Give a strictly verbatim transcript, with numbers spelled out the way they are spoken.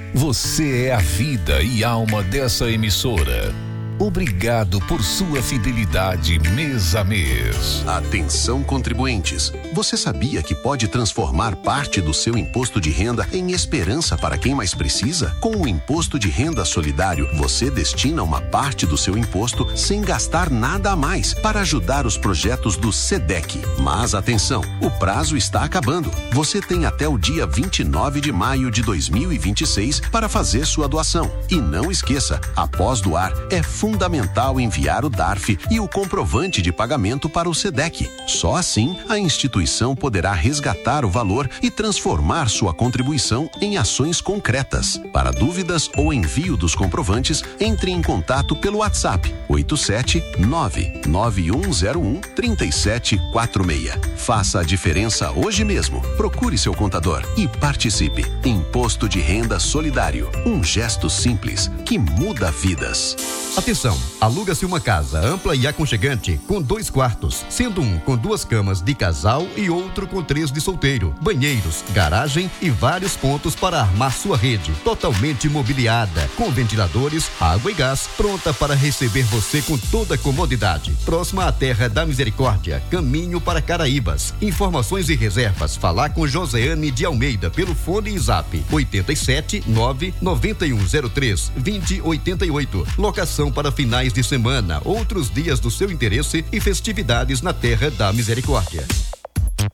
Você é a vida e alma dessa emissora. Obrigado por sua fidelidade mês a mês. Atenção, contribuintes. Você sabia que pode transformar parte do seu imposto de renda em esperança para quem mais precisa? Com o Imposto de Renda Solidário, você destina uma parte do seu imposto sem gastar nada a mais para ajudar os projetos do SEDEC. Mas atenção, o prazo está acabando. Você tem até o dia vinte e nove de maio de dois mil e vinte e seis para fazer sua doação. E não esqueça, após doar, é fundamental fundamental enviar o D A R F e o comprovante de pagamento para o SEDEC. Só assim, a instituição poderá resgatar o valor e transformar sua contribuição em ações concretas. Para dúvidas ou envio dos comprovantes, entre em contato pelo WhatsApp oito sete nove nove um zero um três sete quatro seis. Faça a diferença hoje mesmo. Procure seu contador e participe. Imposto de Renda Solidário. Um gesto simples que muda vidas. Atenção, aluga-se uma casa ampla e aconchegante com dois quartos, sendo um com duas camas de casal e outro com três de solteiro, banheiros, garagem e vários pontos para armar sua rede, totalmente mobiliada, com ventiladores, água e gás, pronta para receber você com toda comodidade. Próxima à Terra da Misericórdia, caminho para Caraíbas. Informações e reservas, falar com Joseane de Almeida pelo fone e zap oito sete nove nove um zero três dois zero oito oito. Locação para finais de semana, outros dias do seu interesse e festividades na Terra da Misericórdia.